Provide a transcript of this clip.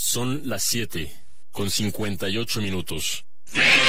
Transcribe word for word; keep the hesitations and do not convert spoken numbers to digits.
Son las siete con cincuenta y ocho minutos.